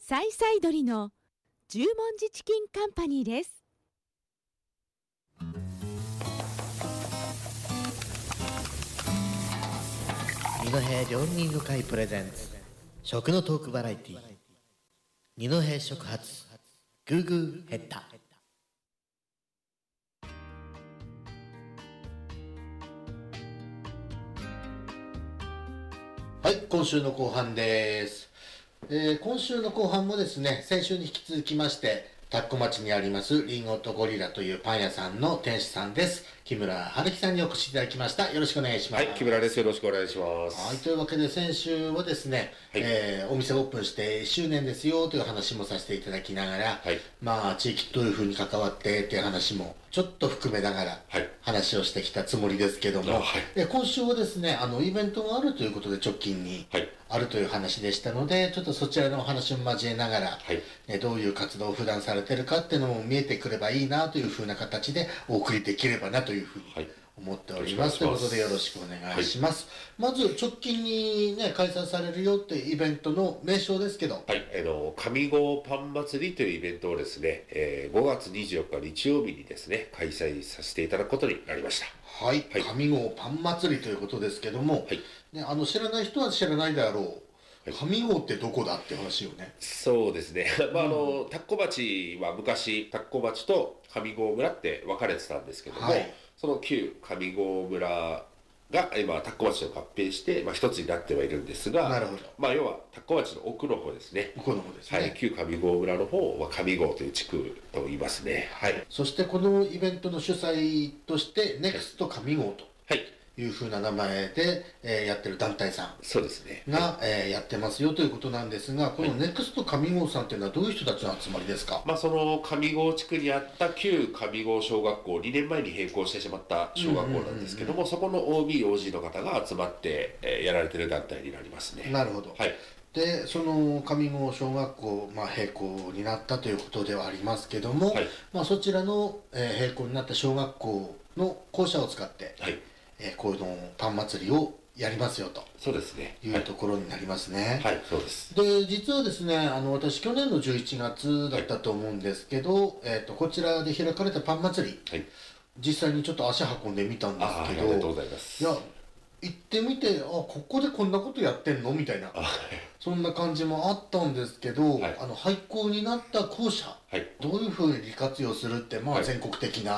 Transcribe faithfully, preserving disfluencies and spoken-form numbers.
さいさい鶏の十文字チキンカンパニーです。 二戸料理人の会プレゼンツ食のトークバラエティー二戸食発グーグーヘッダ。はい、今週の後半です。えー、今週の後半もですね、先週に引き続きまして田子町にありますリンゴとゴリラというパン屋さんの店主さんです。木村春樹さんにお越しいただきました。よろしくお願いします。 はい、木村です。よろしくお願いします。 はい、というわけで先週はですね、はい、えー、お店オープンしていっしゅうねんですよという話もさせていただきながら、はい、まあ地域どういうふうに関わってっていう話もちょっと含めながら話をしてきたつもりですけども、はい、え今週はですね、あのイベントがあるということで直近にあるという話でしたので、ちょっとそちらのお話も交えながら、はい、えどういう活動を普段されてるかっていうのも見えてくればいいなというふうな形でお送りできればなというふうに、はい、思っております。ということでよろしくお願いします。はい、まず直近にね、開催されるよっていうイベントの名称ですけど。 はい、あの、上郷パン祭りというイベントをですね、えー、ごがつにじゅうよっか日曜日にですね、開催させていただくことになりました。 はい、はい、上郷パン祭りということですけども、はい、ね、あの、知らない人は知らないであろう。上郷ってどこだって話よね。 そうですね。まあ、あの、田子町は昔、田子町と上郷村って分かれてたんですけども、はい、その旧上郷村が今、田子町と合併して、まあ、一つになってはいるんですが、 なるほど。 まあ、要は、田子町の奥の方ですね。 奥の方ですね。 はい、旧上郷村の方は上郷という地区と言いますね。はい。 そしてこのイベントの主催として、ネクスト上郷と。はい。いうふうな名前で、えー、やってる団体さんそうですねが、えー、やってますよということなんですが、このネクスト上郷さんというのはどういう人たちの集まりですか？ まあ、その上郷地区にあった旧上郷小学校、にねんまえに閉校してしまった小学校なんですけども、そこの オービー、オージー の方が集まって、えー、やられてる団体になりますね。 なるほど。はい。で、その上郷小学校、まあ、閉校になったということではありますけども、はい、まあ、そちらの、えー、閉校になった小学校の校舎を使って、はい、えー、このパン祭りをやりますよと。 そうですね。 いうところになりますね。 はい、はい、そうです。 で、実はですね、あの、私、去年のじゅういちがつだったと思うんですけど、はい、えっと、こちらで開かれたパン祭り、はい、実際にちょっと足運んでみたんですけど、 ありがとうございます。 いや、行ってみて、あ、ここでこんなことやってんのみたいな、そんな感じもあったんですけど、はい、あの、廃校になった校舎、はい、どういうふうに利活用するって、まあ、全国的な、